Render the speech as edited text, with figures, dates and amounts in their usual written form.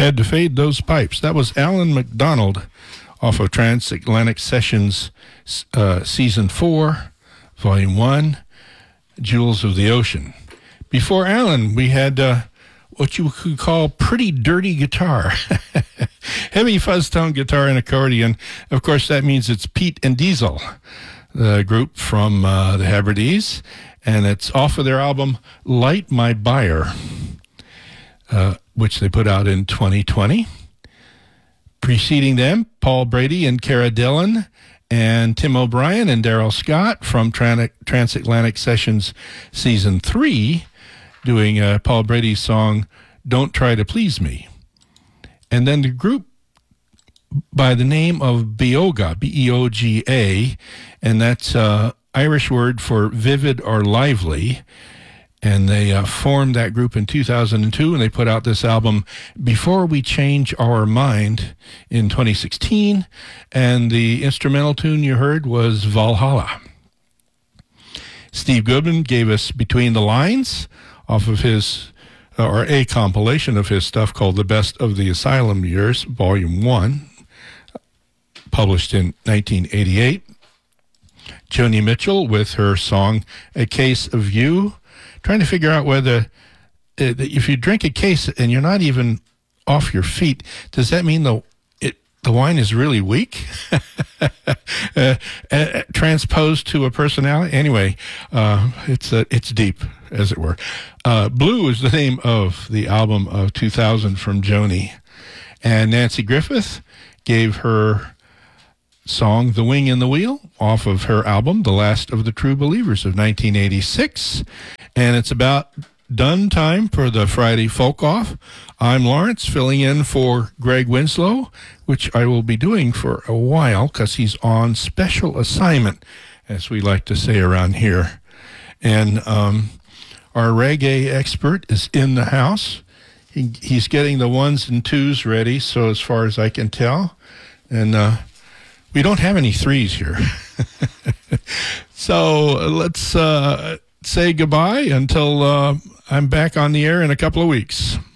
Had to fade those pipes. That was Alan McDonald off of Transatlantic Sessions Season 4, Volume 1, Jewels of the Ocean. Before Alan, we had what you could call pretty dirty guitar. Heavy fuzz tone guitar and accordion. Of course, that means it's Pete and Diesel, the group from the Hebrides, and it's off of their album Light My Buyer, which they put out in 2020. Preceding them, Paul Brady and Cara Dillon, and Tim O'Brien and Daryl Scott from Transatlantic Sessions Season 3, doing Paul Brady's song, Don't Try to Please Me. And then the group by the name of Beoga, B-E-O-G-A, and that's Irish word for vivid or lively. And they formed that group in 2002, and they put out this album, Before We Change Our Mind, in 2016. And the instrumental tune you heard was Valhalla. Steve Goodman gave us Between the Lines off of his, or a compilation of his stuff called The Best of the Asylum Years, Volume 1, published in 1988. Joni Mitchell with her song A Case of You, trying to figure out whether if you drink a case and you're not even off your feet, does that mean the wine is really weak? Transposed to a personality? Anyway, it's deep, as it were. Blue is the name of the album of 2000 from Joni. And Nancy Griffith gave her song The Wing and the Wheel off of her album The Last of the True Believers of 1986. And it's about done time for the Friday Folk Off. I'm Lawrence, filling in for Greg Winslow, which I will be doing for a while because he's on special assignment, as we like to say around here. And our reggae expert is in the house. He's getting the ones and twos ready, so as far as I can tell. And we don't have any threes here. So let's say goodbye until I'm back on the air in a couple of weeks.